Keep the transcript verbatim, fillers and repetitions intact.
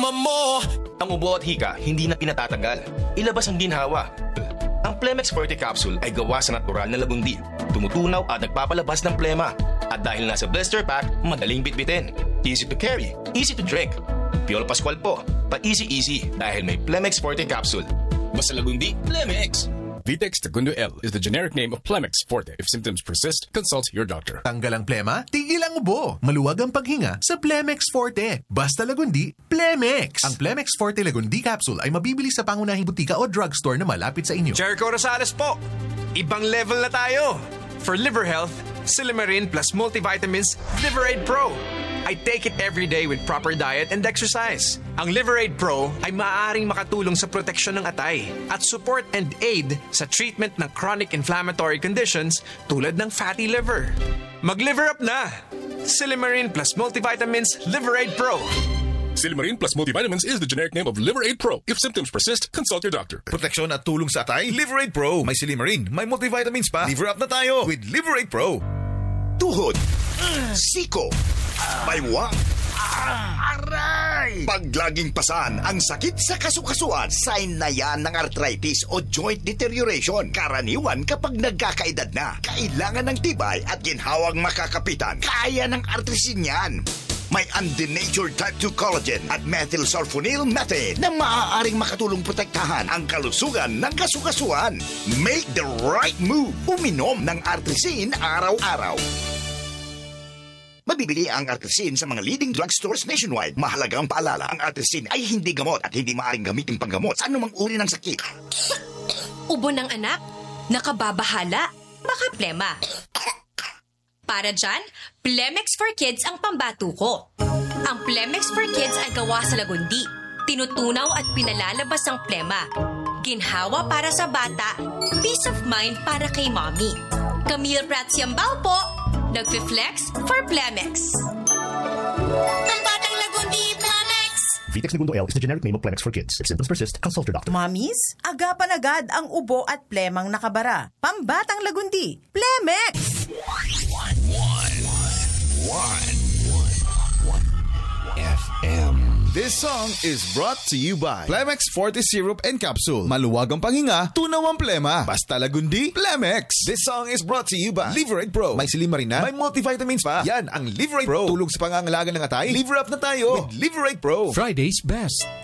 mama mo. Ang ubo at hika, hindi na pinatatagal. Ilabas ang ginhawa. Ang Plemex Forte Capsule ay gawa sa natural na lagundi. Tumutunaw at nagpapalabas ng plema. At dahil nasa blister pack, madaling bitbitin. Easy to carry, easy to drink. Piolo Pascual po, pa-easy-easy dahil may Plemex Forte Capsule. Basta lagundi, Plemex. Vitex Segundo L is the generic name of Plemex Forte. If symptoms persist, consult your doctor. Tanggal ang plema, tigil ang ubo. Maluwag ang paghinga sa Plemex Forte. Basta lagundi, Plemex. Ang Plemex Forte Lagundi Capsule ay mabibili sa pangunahing butika o drugstore na malapit sa inyo. Jericho Rosales po. Ibang level na tayo. For liver health, Silimarin plus multivitamins Liverade Pro. I take it every day with proper diet and exercise. Ang Liverade Pro ay maaaring makatulong sa proteksyon ng atay at support and aid sa treatment ng chronic inflammatory conditions tulad ng fatty liver. Mag-liver up na! Silimarin plus multivitamins Liverade Pro. Silimarin plus multivitamins is the generic name of Liverade Pro. If symptoms persist, consult your doctor. Proteksyon at tulong sa atay, Liverade Pro. May Silimarin, may multivitamins pa. Liver up na tayo with Liverade Pro. Tuhod, siko, baywang, aray! Pag laging pasan ang sakit sa kasukasuan, sign na yan ng arthritis o joint deterioration. Karaniwan kapag nagkakaedad na, kailangan ng tibay at ginhawang makakapitan. Kaya ng artrisin yan. May undenatured type two collagen at methylsulfonyl methane na maaaring makatulong protektahan ang kalusugan ng kasukasuan. Make the right move. Uminom ng artrisin araw-araw. Mabibili ang artrisin sa mga leading drugstores nationwide. Mahalagang paalala, ang artrisin ay hindi gamot at hindi maaaring gamitin panggamot sa anumang uri ng sakit. Ubo ng anak? Nakababahala? Baka plema. Para dyan, Plemex for Kids ang pambato ko. Ang Plemex for Kids ay gawa sa lagundi. Tinutunaw at pinalalabas ang plema. Ginhawa para sa bata, peace of mind para kay mommy. Camille Prats Yambao po, nagfi-flex for Plemex. Ang batang lagundi, Plemex! Vitex Segundo L is the generic name of Plemex for Kids. If symptoms persist, consult your doctor. Mommies, agapan agad ang ubo at plemang nakabara. Pambatang lagundi, Plemex! One, one, one, one, one, F M. This song is brought to you by Plemex Forte Syrup and Capsule. Maluwag ang panghinga, tunaw ang plema. Basta lagundi, Plemex. This song is brought to you by Liverade Pro. May Silimarin na, may multivitamins pa. Yan ang Liverade Pro. Tulong sa pangangalaga ng atay. Liver up na tayo with Liverade Pro. Friday's Best.